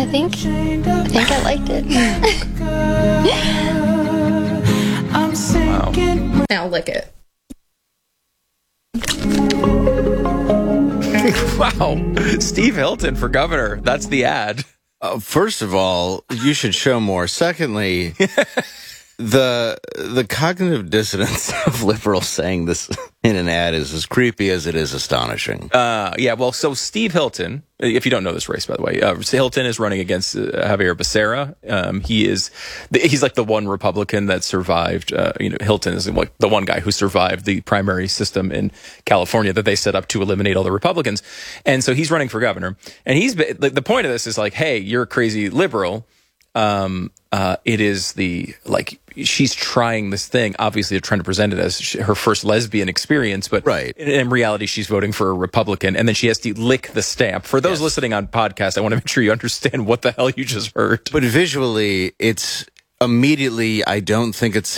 think I liked it. Wow. Now lick it. Wow. Steve Hilton for governor. That's the ad. First of all, you should show more. Secondly, the cognitive dissonance of liberals saying this in an ad is as creepy as it is astonishing. Yeah, well, so Steve Hilton, if you don't know this race, by the way, Hilton is running against Javier Becerra. He's like the one Republican that survived. Hilton is like the one guy who survived the primary system in California that they set up to eliminate all the Republicans. And so he's running for governor. And the point of this is like, hey, you're a crazy liberal. It is she's trying this thing. Obviously, they're trying to present it as her first lesbian experience, but right. in reality, she's voting for a Republican, and then she has to lick the stamp. For those listening on podcast, I want to make sure you understand what the hell you just heard. But visually, it's immediately, I don't think it's